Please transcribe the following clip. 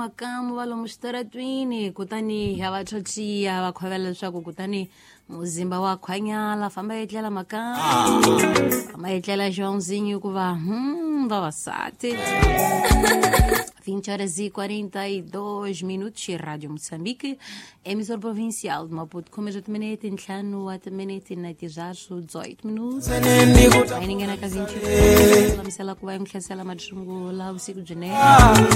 Makamu va lomu xitaratwini kutani ya va chochiya va khwavela leswaku kutani muzimba wa khwanyala famba etlela makamu famba etlela xonzinyi hikuva vavasati 20h42 Rádio Moçambique, emissor provincial de Maputo, com exatamente em Tlano, atamente na Tijaço, 18 minutos. Aí ninguém na casa 20 minutos, lá me sei lá que vai me lá o 5 de janeiro.